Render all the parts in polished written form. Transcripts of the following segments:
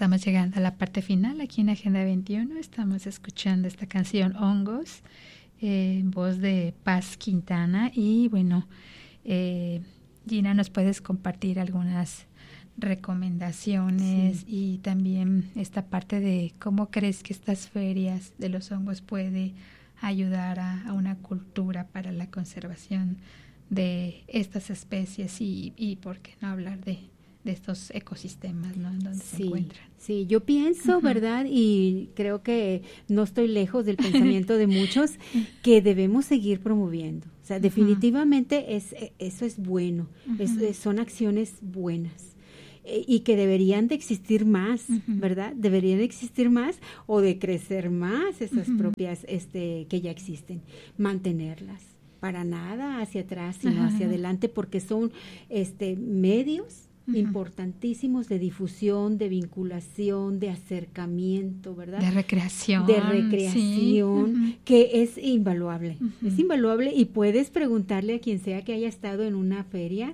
estamos llegando a la parte final aquí en Agenda 21. Estamos escuchando esta canción Hongos, en voz de Paz Quintana. Y bueno, Gina, ¿nos puedes compartir algunas recomendaciones y también esta parte de cómo crees que estas ferias de los hongos puede ayudar a una cultura para la conservación de estas especies y por qué no hablar de estos ecosistemas, ¿no? En donde se encuentran? Sí, yo pienso, ¿verdad? Y creo que no estoy lejos del pensamiento de muchos, que debemos seguir promoviendo. O sea, definitivamente eso es bueno, son acciones buenas. Y que deberían de existir más, ¿verdad? Deberían de existir más o de crecer más esas propias que ya existen, mantenerlas. Para nada hacia atrás, sino hacia adelante, porque son medios importantísimos de difusión, de vinculación, de acercamiento, ¿verdad? De recreación. Sí. Que es invaluable. Es invaluable y puedes preguntarle a quien sea que haya estado en una feria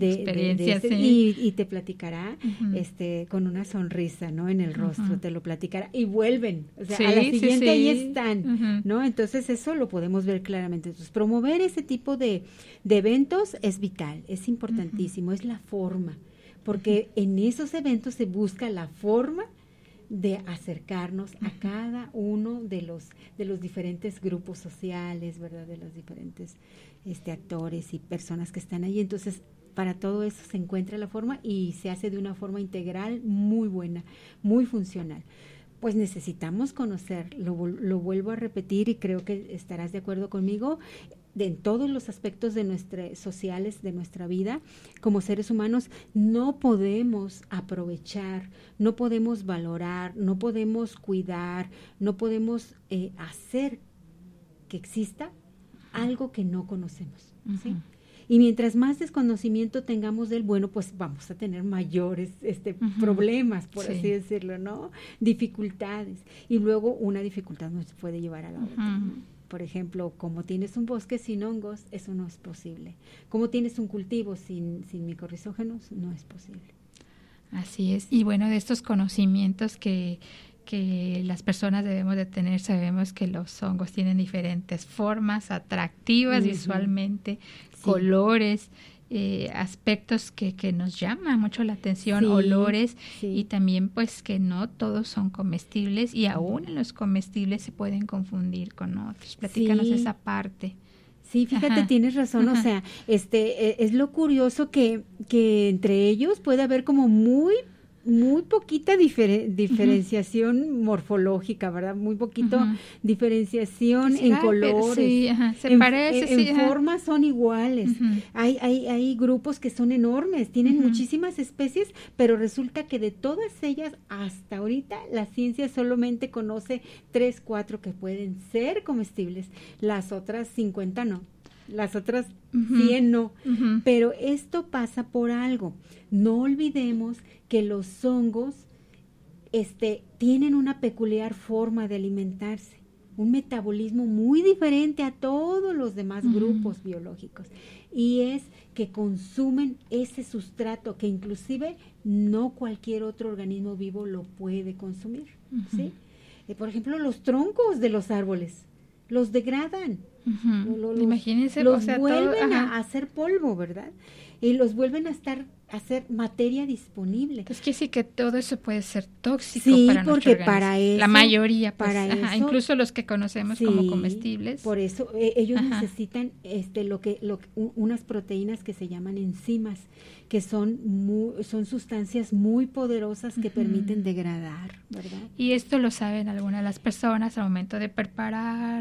y te platicará con una sonrisa, ¿no? En el rostro, te lo platicará y vuelven. O sea, a la siguiente ahí están, ¿no? Entonces eso lo podemos ver claramente. Entonces, promover ese tipo de eventos es vital, es importantísimo, es la forma. Porque en esos eventos se busca la forma de acercarnos a cada uno de los diferentes grupos sociales, ¿verdad? De los diferentes actores y personas que están ahí. Entonces, para todo eso se encuentra la forma y se hace de una forma integral muy buena, muy funcional. Pues necesitamos conocer, lo vuelvo a repetir y creo que estarás de acuerdo conmigo, en todos los aspectos sociales de nuestra vida, como seres humanos, no podemos aprovechar, no podemos valorar, no podemos cuidar, no podemos hacer que exista algo que no conocemos, ¿sí? Y mientras más desconocimiento tengamos del bueno, pues vamos a tener mayores problemas, por así decirlo, ¿no? Dificultades. Y luego una dificultad nos puede llevar a la otra, ¿no? Por ejemplo, como tienes un bosque sin hongos, eso no es posible. Como tienes un cultivo sin micorrizógenos, no es posible. Así es. Y bueno, de estos conocimientos que las personas debemos de tener, sabemos que los hongos tienen diferentes formas atractivas visualmente, colores, aspectos que nos llaman mucho la atención, olores, y también pues que no todos son comestibles y aún en los comestibles se pueden confundir con otros. Platícanos esa parte. Sí, fíjate, tienes razón, o sea, es lo curioso que entre ellos puede haber como muy poquita diferenciación morfológica, ¿verdad? Muy poquito diferenciación en colores. Se parece, en formas son iguales. Hay grupos que son enormes, tienen muchísimas especies, pero resulta que de todas ellas, hasta ahorita, la ciencia solamente conoce 3, 4 que pueden ser comestibles. Las otras 50 no. Las otras 100 no. Pero esto pasa por algo. No olvidemos que los hongos tienen una peculiar forma de alimentarse, un metabolismo muy diferente a todos los demás grupos biológicos, y es que consumen ese sustrato que inclusive no cualquier otro organismo vivo lo puede consumir, ¿sí? Por ejemplo, los troncos de los árboles los degradan. Imagínense, los vuelven a hacer polvo, ¿verdad? Y los vuelven a hacer materia disponible. Pues que sí, que todo eso puede ser tóxico porque para nuestro organismo. Para eso, la mayoría, pues, para eso, incluso los que conocemos como comestibles. Por eso ellos necesitan unas proteínas que se llaman enzimas, que son sustancias muy poderosas que permiten degradar, ¿verdad? Y esto lo saben algunas de las personas al momento de preparar,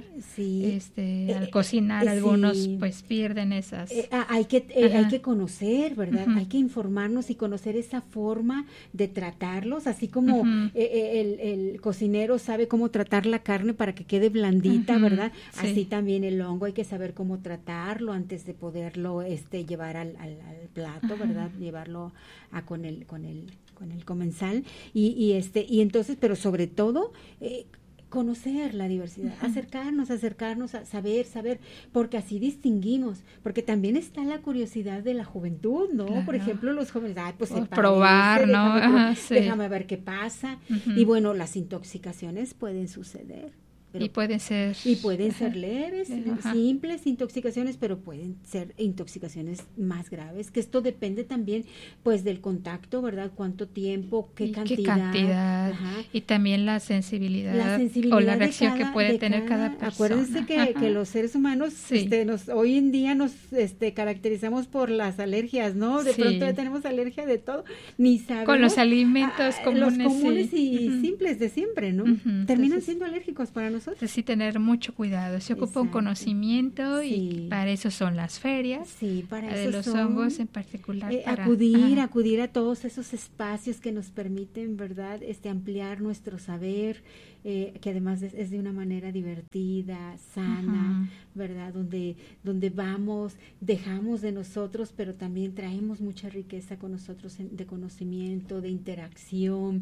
al cocinar, algunos pues pierden esas. Hay que conocer, ¿verdad? Hay que informarnos y conocer esa forma de tratarlos, así como el cocinero sabe cómo tratar la carne para que quede blandita, ¿verdad? Así también el hongo hay que saber cómo tratarlo antes de poderlo llevar al plato, ¿verdad? Llevarlo con el comensal y entonces, pero sobre todo conocer la diversidad, acercarnos a saber, porque así distinguimos, porque también está la curiosidad de la juventud, ¿no? Claro. Por ejemplo, los jóvenes, pues se probar, parece, ¿no? Déjame ver qué pasa. Y bueno, las intoxicaciones pueden suceder. Y pueden ser leves, simples intoxicaciones, pero pueden ser intoxicaciones más graves, que esto depende también pues del contacto, ¿verdad? Cuánto tiempo, qué cantidad. Y también la sensibilidad o la reacción que puede tener cada persona. Acuérdense que los seres humanos hoy en día nos caracterizamos por las alergias, ¿no? De pronto ya tenemos alergia de todo, ni sabemos. Con los alimentos comunes. Los comunes y simples de siempre, ¿no? Terminan siendo alérgicos para nosotros. Sí, tener mucho cuidado. Se ocupa un conocimiento y para eso son las ferias. Sí, para de eso los son, hongos en particular. Acudir a todos esos espacios que nos permiten, ¿verdad? Ampliar nuestro saber, que además es de una manera divertida, sana, ¿verdad? Donde vamos, dejamos de nosotros, pero también traemos mucha riqueza con nosotros de conocimiento, de interacción,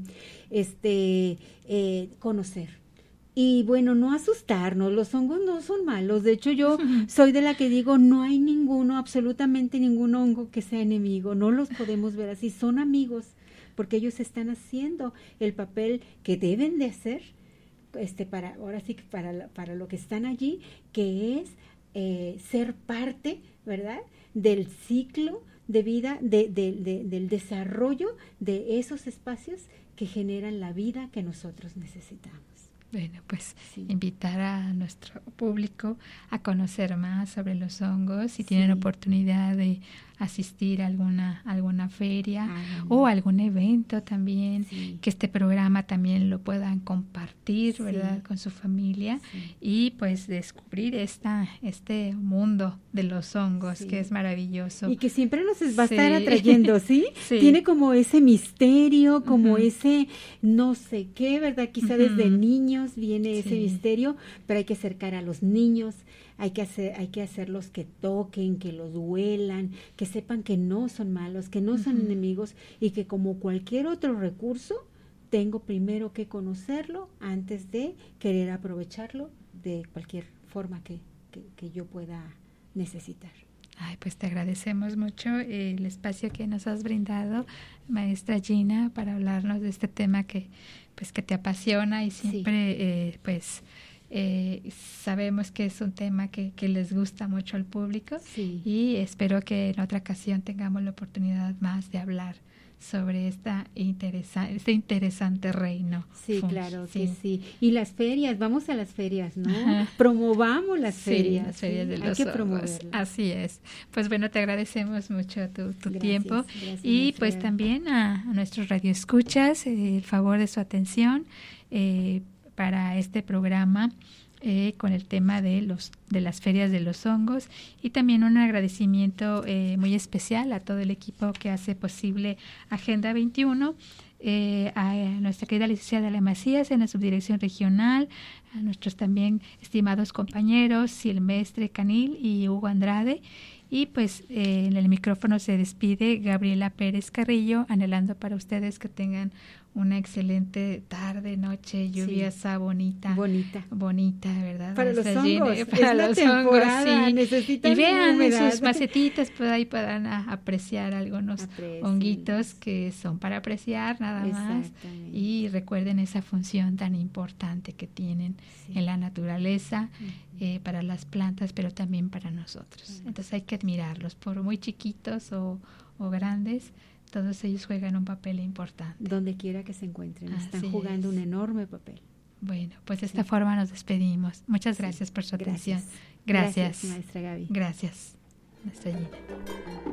conocer. Y bueno, no asustarnos, los hongos no son malos. De hecho, yo soy de la que digo, no hay absolutamente ningún hongo que sea enemigo. No los podemos ver así, son amigos, porque ellos están haciendo el papel que deben de hacer, para lo que están allí, que es ser parte, ¿verdad?, del ciclo de vida, del desarrollo de esos espacios que generan la vida que nosotros necesitamos. Bueno, pues invitar a nuestro público a conocer más sobre los hongos, si tienen oportunidad de asistir a alguna feria o algún evento también, que este programa también lo puedan compartir, ¿verdad?, con su familia y pues descubrir este mundo de los hongos que es maravilloso. Y que siempre nos va a estar atrayendo, ¿sí? Tiene como ese misterio, como ese no sé qué, ¿verdad? Quizá desde niños viene ese misterio, pero hay que acercar a los niños, hay que hacerlos que toquen, que los huelan, que sepan que no son malos, que no son enemigos y que como cualquier otro recurso, tengo primero que conocerlo antes de querer aprovecharlo de cualquier forma que yo pueda necesitar. Ay, pues te agradecemos mucho el espacio que nos has brindado, maestra Gina, para hablarnos de este tema que te apasiona y siempre sabemos que es un tema que les gusta mucho al público y espero que en otra ocasión tengamos la oportunidad más de hablar sobre este interesante reino. Sí, claro que sí. Y las ferias, vamos a las ferias, ¿no? Promovamos las ferias. Las ferias de los hongos. Hay que promoverlas. Así es. Pues bueno, te agradecemos mucho tu tiempo. Gracias, y pues también a nuestros radioescuchas el favor de su atención para este programa con el tema de las ferias de los hongos y también un agradecimiento muy especial a todo el equipo que hace posible Agenda 21, a nuestra querida licenciada Ale Macías en la subdirección regional, a nuestros también estimados compañeros Silvestre Canil y Hugo Andrade. Y pues en el micrófono se despide Gabriela Pérez Carrillo, anhelando para ustedes que tengan una excelente tarde, noche, lluviosa, bonita, ¿verdad? Para los hongos, para los temporada, hongos, necesitan y vean humedad. en sus macetitas, pues ahí puedan apreciar algunos honguitos que son para apreciar nada más. Y recuerden esa función tan importante que tienen en la naturaleza, para las plantas, pero también para nosotros. Entonces hay que admirarlos, por muy chiquitos o grandes, todos ellos juegan un papel importante. Donde quiera que se encuentren, están jugando un enorme papel. Bueno, pues de esta forma nos despedimos. Muchas gracias por su atención. Gracias, maestra Gaby. Gracias, maestra Gina.